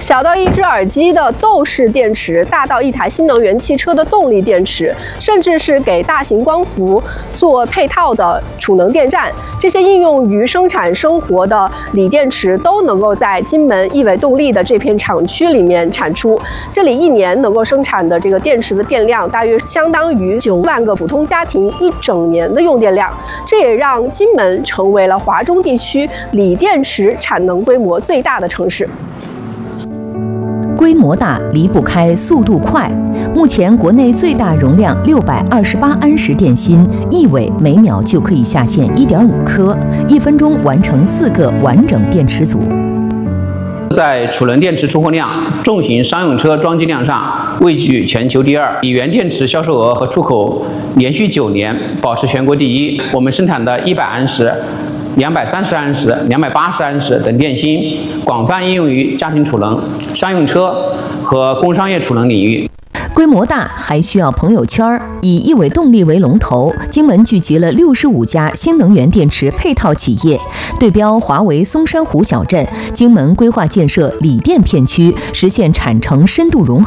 小到一只耳机的豆式电池，大到一台新能源汽车的动力电池，甚至是给大型光伏做配套的储能电站，这些应用于生产生活的锂电池都能够在金门亿纬动力的这片厂区里面产出。这里一年能够生产的这个电池的电量，大约相当于9万个普通家庭一整年的用电量。这也让金门成为了华中地区锂电池产能规模最大的城市。 规模大离不开速度快。目前国内最大容量628安时电芯，亿纬每秒就可以下线1.5颗，1分钟完成4个完整电池组。 在储能电池出货量、重型商用车装机量上位居全球第2，锂源电池销售额和出口连续9年保持全国第1。我们生产的100安时、230安时、280安时等电芯，广泛应用于家庭储能、商用车和工商业储能领域。 规模大还需要朋友圈。以亿纬动力为龙头，金门聚集了65家新能源电池配套企业。对标华为松山湖小镇，金门规划建设锂电片区，实现产城深度融合。